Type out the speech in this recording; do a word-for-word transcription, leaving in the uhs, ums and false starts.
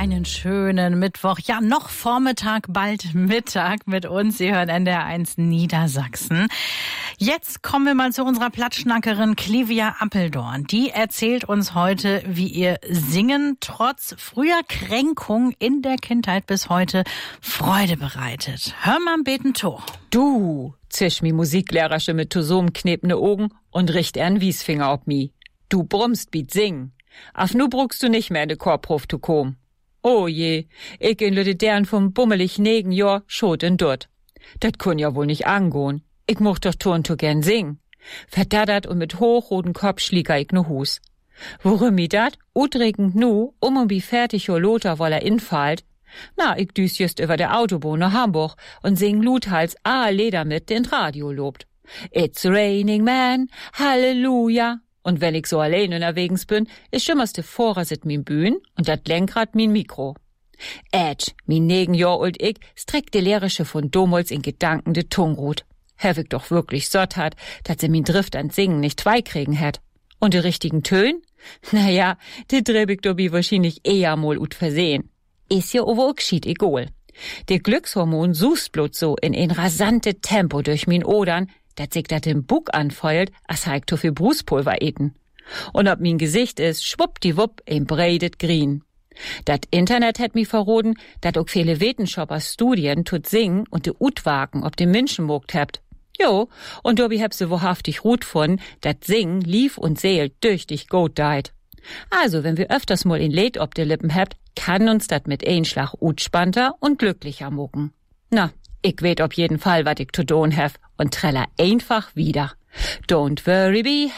Einen schönen Mittwoch, ja noch Vormittag, bald Mittag mit uns. Sie hören N D R eins Niedersachsen. Jetzt kommen wir mal zu unserer Plattschnackerin Clivia Appeldorn. Die erzählt uns heute, wie ihr Singen trotz früher Kränkung in der Kindheit bis heute Freude bereitet. Hör mal beten to. Du, zisch mi Musiklehrersche mit Tosom knebne Augen und richt ern Wiesfinger ob mi. Du brummst biet singen. Af nu bruckst du nicht mehr in de Korprof zu kom. Oh je, ich in lüde dern vom bummelig negen Jahr schoten dort. Dat kun ja wohl nicht angehen. Ich mocht doch turn to gern singen. Verdaddert und mit hochroten Kopf schlieger ich no Hus. Worum mi dat? Utregend nu, um und bi fertig jo Lothar woller infallt. Na, ich düs just über der Autobahn nach Hamburg und sing Luthals A Leder mit, den Radio lobt. It's raining man, Halleluja. Und wenn ich so allein unterwegs bin, ist schimmerste Vordersit min Bühn und dat Lenkrad min Mikro. Ätsch, min negen Jahr old ich, streckt de Lehrerische von Domols in Gedanken de Tungrut. Herr ich doch wirklich sott hat, dat sie min Drift an Singen nicht zwei kriegen hätt. Und de richtigen Tön? Naja, de dreb ich dobi wahrscheinlich eher mal ut versehen. Is ja over auch schied egal. De Glückshormon suchst bloß so in ein rasante Tempo durch min Odern, dat sich dat im Bug anfeuert, als heik to viel Bruspulver eten. Und ob min Gesicht is, schwuppdiwupp, im breidet green. Dat Internet hat mi verroden, dat auch viele Wetenschopper Studien tut singen und de Utwagen ob de Menschen mogt hebt. Jo, und dobi heb se wahrhaftig rut von, dat Singen lief und seelt durch dich gut deit. Also, wenn wir öfters mal in Lied ob de Lippen hebt, kann uns dat mit Einschlag utspannter und glücklicher mucken. Na, ich weet auf jeden Fall, wat ich zu tun hef und treller einfach wieder. Don't worry, be